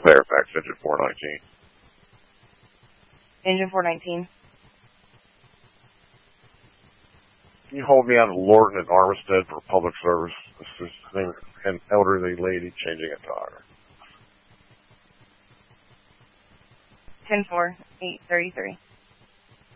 Fairfax, engine 419. Engine 419. Can you hold me on Lorton and Armistead for public service? This is an elderly lady changing a tire. 10-4, 833.